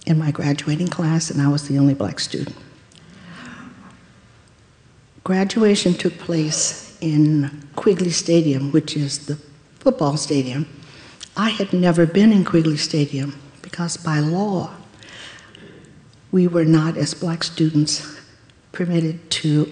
in my graduating class, and I was the only black student. Graduation took place in Quigley Stadium, which is the football stadium. I had never been in Quigley Stadium because by law, we were not, as black students, permitted to